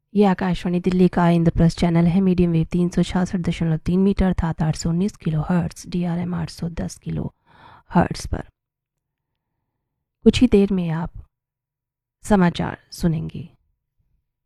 ये आकाशवाणी दिल्ली का इंद्रप्रस्थ चैनल है। मीडियम वेव 366.3 मीटर अर्थात 819 kilo hertz, DRM 810 kilo hertz पर। कुछ ही देर में आप समाचार सुनेंगे।